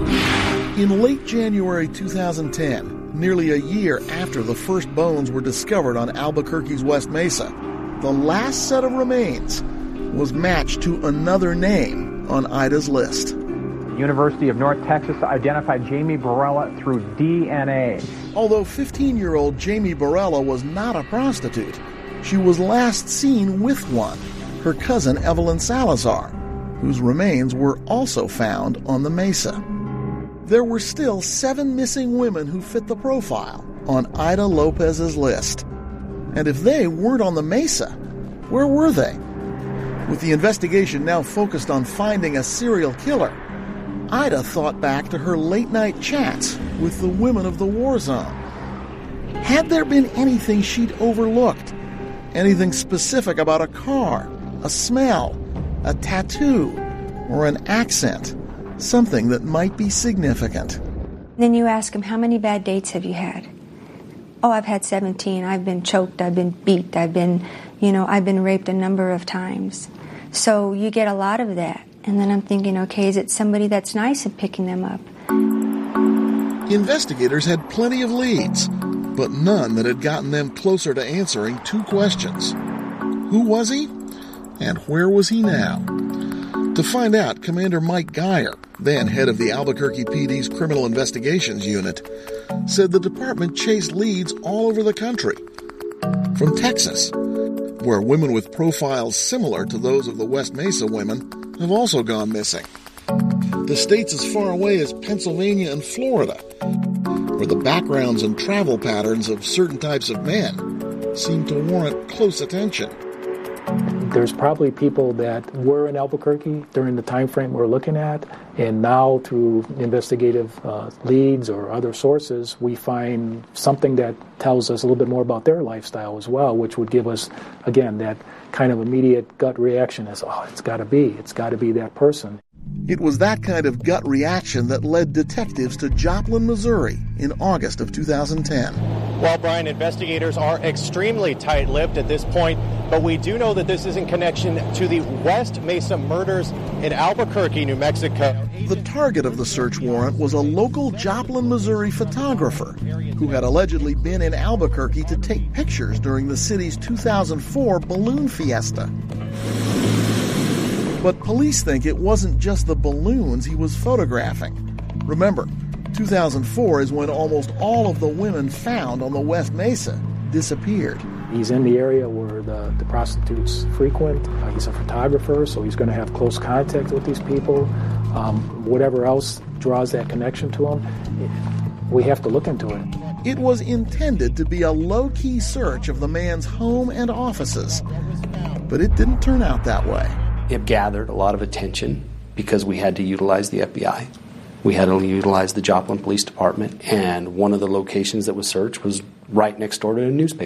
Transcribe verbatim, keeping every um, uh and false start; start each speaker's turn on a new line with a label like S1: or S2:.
S1: In late January two thousand ten, nearly a year after the first bones were discovered on Albuquerque's West Mesa, the last set of remains was matched to another name on Ida's list.
S2: The University of North Texas identified Jamie Barella through D N A.
S1: Although fifteen-year-old Jamie Barella was not a prostitute, she was last seen with one, her cousin Evelyn Salazar, whose remains were also found on the Mesa. There were still seven missing women who fit the profile on Ida Lopez's list. And if they weren't on the Mesa, where were they? With the investigation now focused on finding a serial killer, Ida thought back to her late-night chats with the women of the war zone. Had there been anything she'd overlooked? Anything specific about a car, a smell, a tattoo, or an accent? Something that might be significant.
S3: Then you ask him, how many bad dates have you had? Oh, I've had seventeen. I've been choked. I've been beat. I've been, you know, I've been raped a number of times. So you get a lot of that. And then I'm thinking, okay, is it somebody that's nice and picking them up?
S1: Investigators had plenty of leads, but none that had gotten them closer to answering two questions. Who was he? And where was he now? To find out, Commander Mike Geyer, then head of the Albuquerque P D's Criminal Investigations Unit, said the department chased leads all over the country. From Texas, where women with profiles similar to those of the West Mesa women have also gone missing. To states as far away as Pennsylvania and Florida, where the backgrounds and travel patterns of certain types of men seem to warrant close attention.
S4: There's probably people that were in Albuquerque during the time frame we're looking at, and now through investigative uh, leads or other sources, we find something that tells us a little bit more about their lifestyle as well, which would give us, again, that kind of immediate gut reaction as, oh, it's got to be, it's got to be that person.
S1: It was that kind of gut reaction that led detectives to Joplin, Missouri in August of two thousand ten.
S5: Well, Brian, investigators are extremely tight-lipped at this point, but we do know that this is in connection to the West Mesa murders in Albuquerque, New Mexico.
S1: The target of the search warrant was a local Joplin, Missouri photographer who had allegedly been in Albuquerque to take pictures during the city's two thousand four balloon fiesta. But police think it wasn't just the balloons he was photographing. Remember, two thousand four is when almost all of the women found on the West Mesa disappeared.
S4: He's in the area where the, the prostitutes frequent. Uh, he's a photographer, so he's going to have close contact with these people. Um, whatever else draws that connection to him, we have to look into it.
S1: It was intended to be a low-key search of the man's home and offices, but it didn't turn out that way.
S6: It gathered a lot of attention because we had to utilize the F B I. We had to utilize the Joplin Police Department, and one of the locations that was searched was right next door to a newspaper.